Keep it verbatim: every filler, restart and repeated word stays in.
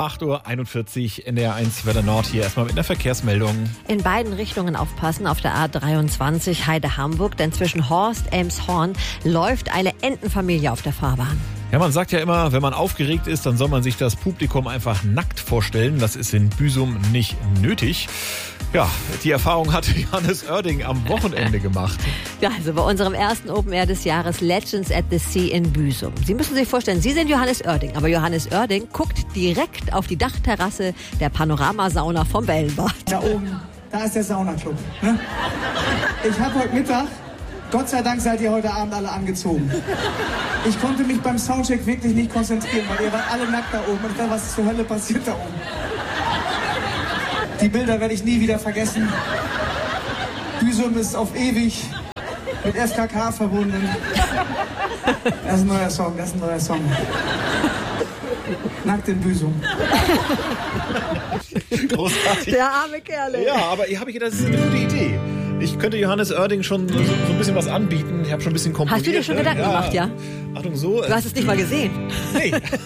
acht Uhr einundvierzig in der eins Wetter Nord hier erstmal mit einer Verkehrsmeldung. In beiden Richtungen aufpassen auf der A dreiundzwanzig Heide-Hamburg, denn zwischen Horst, Elmshorn läuft eine Entenfamilie auf der Fahrbahn. Ja, man sagt ja immer, wenn man aufgeregt ist, dann soll man sich das Publikum einfach nackt vorstellen. Das ist in Büsum nicht nötig. Ja, die Erfahrung hat Johannes Oerding am Wochenende gemacht. Ja, also bei unserem ersten Open Air des Jahres Legends at the Sea in Büsum. Sie müssen sich vorstellen, Sie sind Johannes Oerding, aber Johannes Oerding guckt direkt auf die Dachterrasse der Panoramasauna vom Wellenbad. Da oben, da ist der Saunaclub. Ne? Ich habe heute Mittag, Gott sei Dank seid ihr heute Abend alle angezogen. Ich konnte mich beim Soundcheck wirklich nicht konzentrieren, weil ihr wart alle nackt da oben. Und ich dachte, was zur Hölle passiert da oben? Die Bilder werde ich nie wieder vergessen. Büsum ist auf ewig mit F K K verbunden. Das ist ein neuer Song, das ist ein neuer Song. Nackt in Büsum. Großartig. Der arme Kerl. Ja, aber ich habe gedacht, das ist eine gute Idee. Ich könnte Johannes Oerding schon so, so ein bisschen was anbieten. Ich habe schon ein bisschen komponiert. Hast du dir schon Gedanken ja. gemacht, ja? Achtung, so. Du hast es nicht mal gesehen. Nee.